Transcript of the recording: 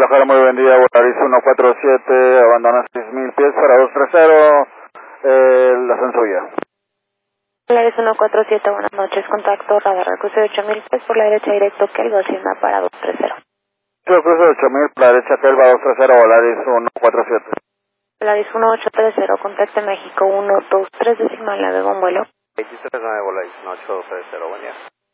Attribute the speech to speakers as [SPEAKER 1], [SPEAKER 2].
[SPEAKER 1] Guadalajara, muy buen día. Volaris 147, abandona 6000 pies para 230, la ascenso ya.
[SPEAKER 2] Volaris 147, buenas noches, contacto radar al cruce de 8000 pies por la derecha directo que Elba Hacienda para 230.
[SPEAKER 1] Cruce de 8000, para la derecha que Elba 230, Volaris 147.
[SPEAKER 2] Volaris 1830, contacto México 123 decimal 9 con vuelo.
[SPEAKER 3] 23 9 Volaris 1830, buen día.